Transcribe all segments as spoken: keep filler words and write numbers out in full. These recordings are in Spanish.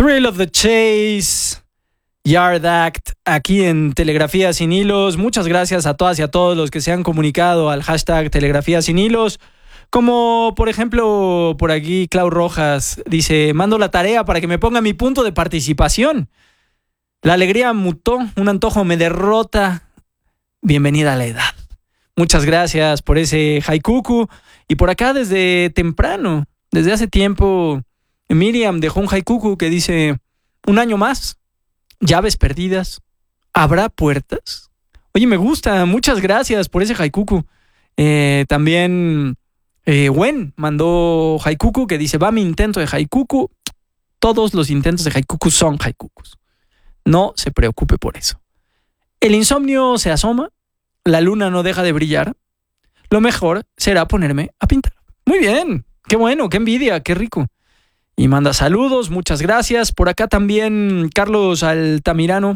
Thrill of the Chase, Yard Act, aquí en Telegrafía Sin Hilos. Muchas gracias a todas y a todos los que se han comunicado al hashtag Telegrafía Sin Hilos. Como, por ejemplo, por aquí Clau Rojas dice: mando la tarea para que me ponga mi punto de participación. La alegría mutó, un antojo me derrota. Bienvenida a la edad. Muchas gracias por ese haikuku. Y por acá desde temprano, desde hace tiempo, Miriam dejó un haikuku que dice: un año más, llaves perdidas, ¿habrá puertas? Oye, me gusta, muchas gracias por ese haikuku. Eh, también eh, Wen mandó haikuku que dice: va mi intento de haikuku. Todos los intentos de haikuku son haikukus. No se preocupe por eso. El insomnio se asoma, la luna no deja de brillar. Lo mejor será ponerme a pintar. Muy bien, qué bueno, qué envidia, qué rico. Y manda saludos, muchas gracias. Por acá también Carlos Altamirano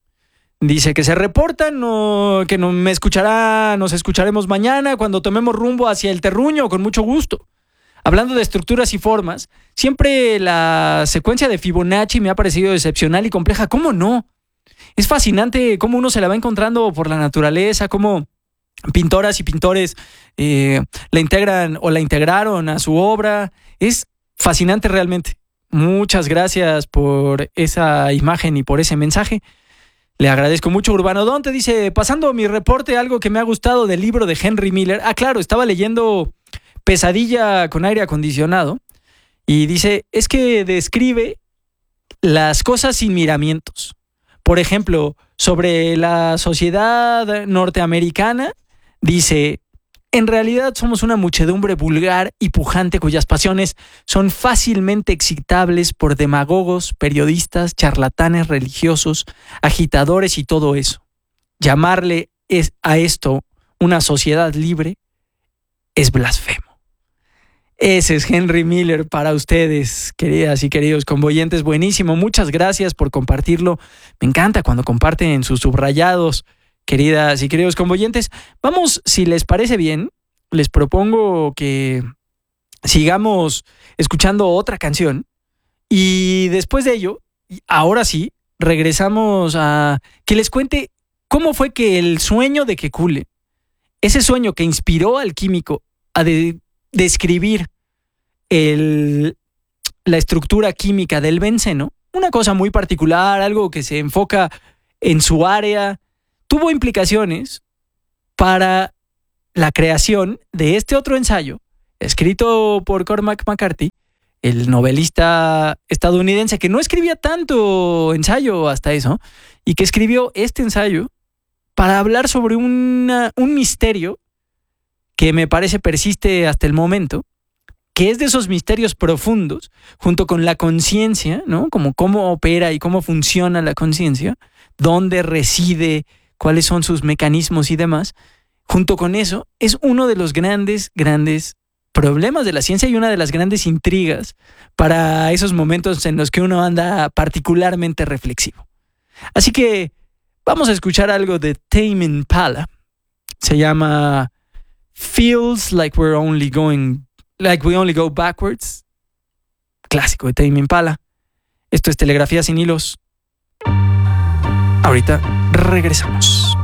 dice que se reportan, no, que no me escuchará, nos escucharemos mañana cuando tomemos rumbo hacia el terruño, con mucho gusto. Hablando de estructuras y formas, siempre la secuencia de Fibonacci me ha parecido excepcional y compleja. ¿Cómo no? Es fascinante cómo uno se la va encontrando por la naturaleza, cómo pintoras y pintores eh, la integran o la integraron a su obra. Es fascinante realmente. Muchas gracias por esa imagen y por ese mensaje. Le agradezco mucho. Urbano Donte dice: pasando mi reporte, algo que me ha gustado del libro de Henry Miller. Ah, claro, estaba leyendo Pesadilla con aire acondicionado y dice, es que describe las cosas sin miramientos. Por ejemplo, sobre la sociedad norteamericana, dice: en realidad somos una muchedumbre vulgar y pujante cuyas pasiones son fácilmente excitables por demagogos, periodistas, charlatanes religiosos, agitadores y todo eso. Llamarle es a esto una sociedad libre es blasfemo. Ese es Henry Miller para ustedes, queridas y queridos convoyentes. Buenísimo, muchas gracias por compartirlo. Me encanta cuando comparten sus subrayados, queridas y queridos convoyentes. Vamos, si les parece bien, les propongo que sigamos escuchando otra canción y después de ello, ahora sí, regresamos a que les cuente cómo fue que el sueño de Kekule, ese sueño que inspiró al químico a de, describir el, la estructura química del benceno, una cosa muy particular, algo que se enfoca en su área, tuvo implicaciones para la creación de este otro ensayo, escrito por Cormac McCarthy, el novelista estadounidense que no escribía tanto ensayo hasta eso, y que escribió este ensayo para hablar sobre una, un misterio que me parece persiste hasta el momento, que es de esos misterios profundos, junto con la conciencia, ¿no? Como cómo opera y cómo funciona la conciencia, dónde reside, cuáles son sus mecanismos y demás. Junto con eso, es uno de los grandes, grandes problemas de la ciencia y una de las grandes intrigas para esos momentos en los que uno anda particularmente reflexivo. Así que vamos a escuchar algo de Tame Impala. Se llama Feels Like We're Only Going, Like We Only Go Backwards. Clásico de Tame Impala. Esto es Telegrafía Sin Hilos. Ahorita regresamos.